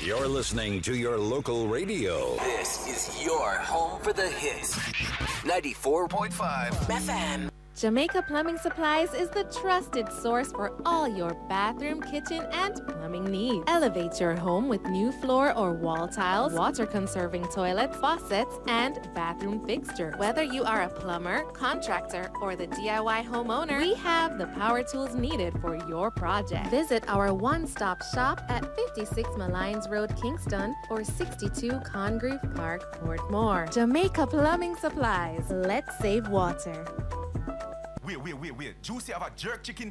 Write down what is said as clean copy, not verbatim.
You're listening to your local radio. This is your home for the hits. 94.5 FM. Jamaica Plumbing Supplies is the trusted source for all your bathroom, kitchen, and plumbing needs. Elevate your home with new floor or wall tiles, water-conserving toilets, faucets, and bathroom fixtures. Whether you are a plumber, contractor, or the DIY homeowner, we have the power tools needed for your project. Visit our one-stop shop at 56 Malines Road, Kingston, or 62 Congreve Park, Portmore. Jamaica Plumbing Supplies. Let's save water. Wait. Juicy have a jerk chicken